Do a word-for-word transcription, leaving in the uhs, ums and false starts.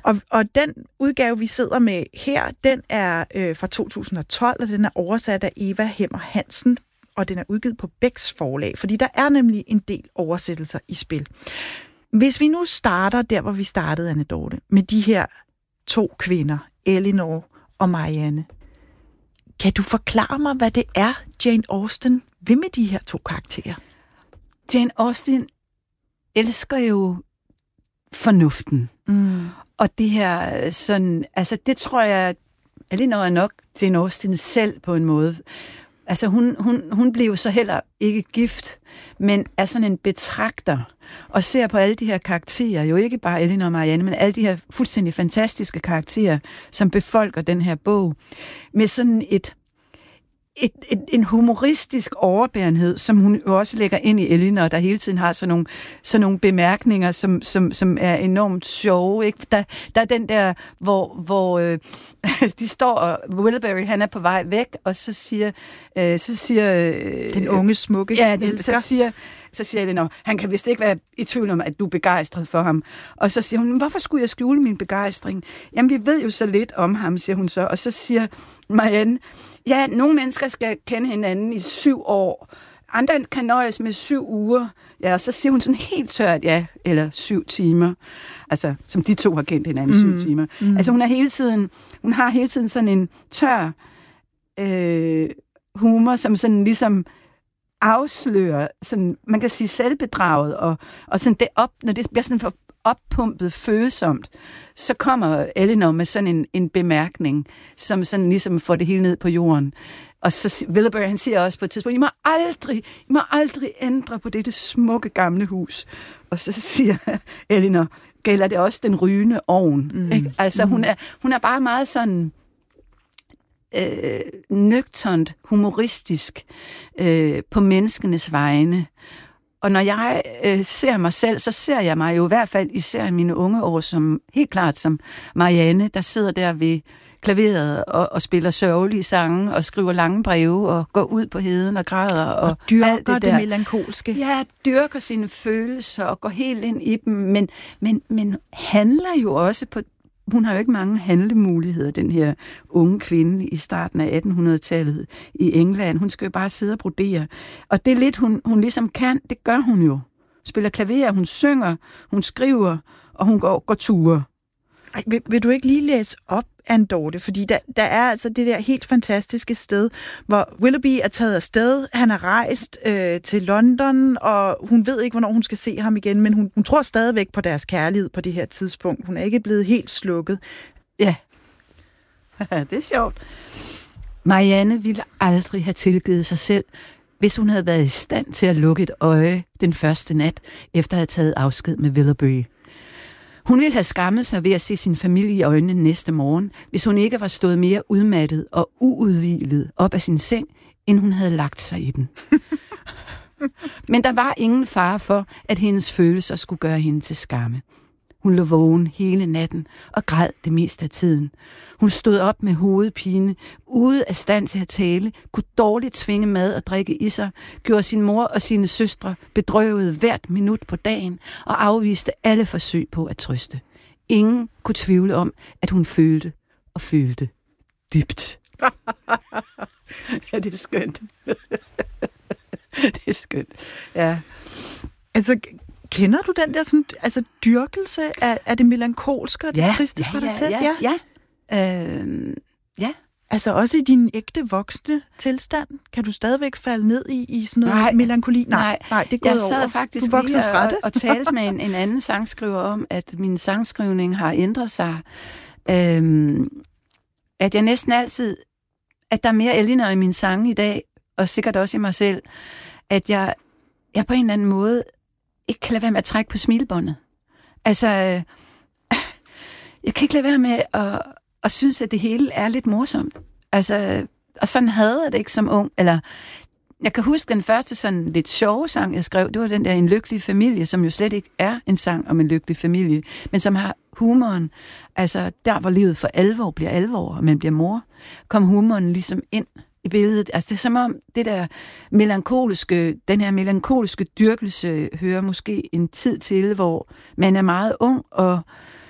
Og, og den udgave, vi sidder med her, den er øh, fra to tusind og tolv, og den er oversat af Eva Hemmer Hansen, og den er udgivet på Bechs forlag, fordi der er nemlig en del oversættelser i spil. Hvis vi nu starter der, hvor vi startede, Anne Dorthe, med de her to kvinder, Elinor og Marianne. Kan du forklare mig, hvad det er, Jane Austen vil med de her to karakterer? Jane Austen elsker jo fornuften. Mm. Og det her sådan, altså det tror jeg, Elinor er nok Jane Austen selv på en måde. Altså hun, hun, hun blev jo så heller ikke gift, men er sådan en betragter og ser på alle de her karakterer, jo ikke bare Elinor og Marianne, men alle de her fuldstændig fantastiske karakterer, som befolker den her bog, med sådan et Et, et, en humoristisk overbærenhed, som hun jo også lægger ind i Elinor, der hele tiden har sådan nogle, sådan nogle bemærkninger, som, som, som er enormt sjove. Ikke? Der, der er den der, hvor, hvor øh, de står, og Willoughby, han er på vej væk, og så siger... Øh, så siger øh, den unge, smukke ja, den, så siger så siger Elinor, han kan vist ikke være i tvivl om, at du er begejstret for ham. Og så siger hun, hvorfor skulle jeg skjule min begejstring? Jamen, vi ved jo så lidt om ham, siger hun så. Og så siger Marianne, ja, nogle mennesker skal kende hinanden i syv år. Andre kan nøjes med syv uger. Ja, og så siger hun sådan helt tørt, ja, eller syv timer. Altså, som de to har kendt hinanden mm. syv timer. Mm. Altså, hun er hele tiden, hun har hele tiden sådan en tør øh, humor, som sådan ligesom afslører, sådan, man kan sige selvbedraget, og, og sådan det op, når det bliver sådan for oppumpet følsomt, så kommer Elinor med sådan en, en bemærkning, som sådan ligesom får det hele ned på jorden. Og så Willoughby, han siger også på et tidspunkt, I må aldrig, I må aldrig ændre på dette smukke gamle hus. Og så siger Elinor, gælder det også den rygende ovn? Mm. Ikke? Altså, mm. hun, er, hun er bare meget sådan øh, nøgternt, humoristisk øh, på menneskenes vegne. Og når jeg øh, ser mig selv, så ser jeg mig jo i hvert fald især i mine unge år som helt klart som Marianne, der sidder der ved klaveret og, og spiller sørgelige sange og skriver lange breve og går ud på heden og græder. Og, og dyrker alt det, det der. melankolske. Ja, dyrker sine følelser og går helt ind i dem, men, men, men handler jo også på... Hun har jo ikke mange handlemuligheder, den her unge kvinde i starten af attenhundredetallet i England. Hun skal jo bare sidde og brodere. Og det er lidt, hun, hun ligesom kan, det gør hun jo. Spiller klaver, hun synger, hun skriver, og hun går, går ture. Ej, vil, vil du ikke lige læse op, Anne Dorthe? Fordi der, der er altså det der helt fantastiske sted, hvor Willoughby er taget af sted. Han er rejst øh, til London, og hun ved ikke, hvornår hun skal se ham igen, men hun, hun tror stadigvæk på deres kærlighed på det her tidspunkt. Hun er ikke blevet helt slukket. Ja, det er sjovt. Marianne ville aldrig have tilgivet sig selv, hvis hun havde været i stand til at lukke et øje den første nat, efter at have taget afsked med Willoughby. Hun ville have skammet sig ved at se sin familie i øjnene næste morgen, hvis hun ikke var stået mere udmattet og uudhvilet op af sin seng, end hun havde lagt sig i den. Men der var ingen fare for, at hendes følelser skulle gøre hende til skamme. Hun lå vågen hele natten og græd det meste af tiden. Hun stod op med hovedpine, ude af stand til at tale, kunne dårligt tvinge mad og drikke i sig, gjorde sin mor og sine søstre bedrøvet hvert minut på dagen og afviste alle forsøg på at trøste. Ingen kunne tvivle om, at hun følte og følte dybt. Ja, det er skønt. Det er skønt, ja. Altså... Kender du den der sådan, altså dyrkelse af, af det melankolske og det ja, triste ja, fra dig ja, selv? Ja, ja. Ja. Øh, ja. Altså også i din ægte voksne tilstand, kan du stadigvæk falde ned i, i sådan noget nej, melankoli? Nej, nej, nej det er gået jeg sad over. faktisk du lige fra og, det. og talte med en, en anden sangskriver om, at min sangskrivning har ændret sig. Øhm, at jeg næsten altid, at der er mere Elinor i min sange i dag, og sikkert også i mig selv, at jeg, jeg på en eller anden måde ikke kan lade være med at trække på smilebåndet. Altså, jeg kan ikke lade være med at, at synes, at det hele er lidt morsomt. Altså, og sådan havde jeg det ikke som ung. Eller, jeg kan huske den første sådan lidt sjove sang, jeg skrev, det var den der En lykkelig familie, som jo slet ikke er en sang om en lykkelig familie, men som har humoren. Altså, der hvor livet for alvor bliver alvor, og man bliver mor, kom humoren ligesom ind i billedet. Altså, det er som om det der melankoliske, den her melankoliske dyrkelse hører måske en tid til, hvor man er meget ung og